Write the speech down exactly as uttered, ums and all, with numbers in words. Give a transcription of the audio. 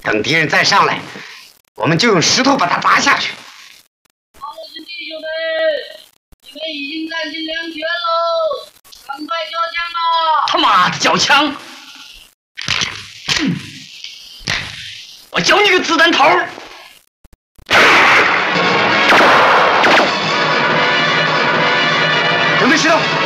等敌人再上来，我们就用石头把他砸下去。 好，我的弟兄们，你们已经占尽粮绝喽，赶快交枪吧！ 他妈的，交枪！嗯，我教你个子弹头！ 准备石头。